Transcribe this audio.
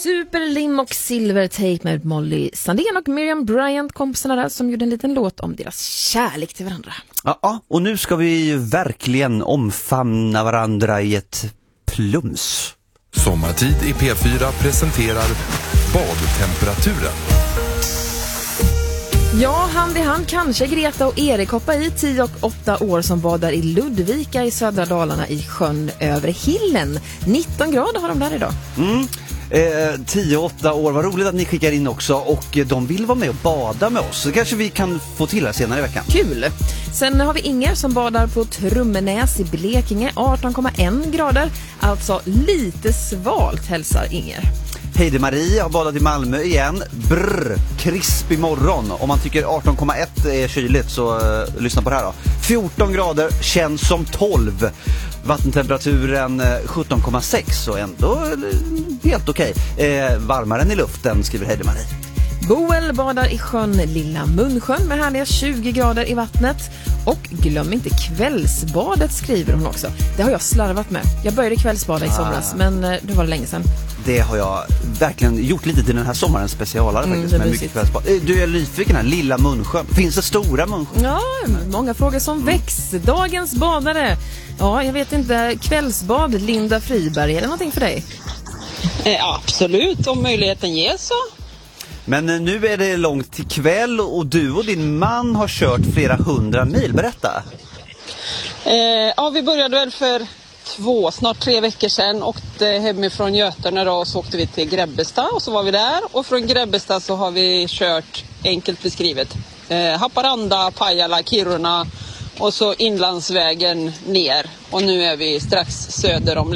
Superlim och Silvertape med Molly Sandén och Miriam Bryant, kompisarna där, som gjorde en liten låt om deras kärlek till varandra. Ja, och nu ska vi ju verkligen omfamna varandra i ett plums. Sommartid i P4 presenterar badtemperaturen. Ja, hand i hand kanske Greta och Erik hoppar i 10 och 8 år som badar i Ludvika i södra Dalarna i sjön över Hillen. 19 grader har de där idag. 10-8 år, vad roligt att ni skickar in också. Och de vill vara med och bada med oss. Så kanske vi kan få till det senare i veckan. Kul! Sen har vi Inger som badar på Trummenäs i Blekinge, 18,1 grader. Alltså lite svalt, hälsar Inger. Heidi Marie har badat i Malmö igen. Krisp imorgon. Om man tycker 18,1 är kyligt så lyssna på det här då. 14 grader, känns som 12. Vattentemperaturen 17,6, så ändå helt okej. Varmare än i luften, skriver Heidi Marie. Boel badar i sjön Lilla Munsjön med härliga 20 grader i vattnet. Och glöm inte kvällsbadet, skriver hon också. Det har jag slarvat med. Jag började kvällsbada i somras, men det var länge sedan. Det har jag verkligen gjort lite till den här sommaren specialare faktiskt, med mycket kvällsbad. Du är nyfiken här, Lilla Munsjön. Finns det stora Munsjön? Ja, många frågor som väcks. Dagens badare. Ja, jag vet inte. Kvällsbad, Linda Friberg, är det någonting för dig? Absolut, om möjligheten ges så. Men nu är det långt till kväll och du och din man har kört flera 100 mil. Berätta. Vi började väl för snart 3 veckor sedan. Åkte hemifrån Götene då, och så åkte vi till Grebbestad och så var vi där. Och från Grebbestad så har vi kört, enkelt beskrivet, Haparanda, Pajala, Kiruna och så inlandsvägen ner. Och nu är vi strax söder om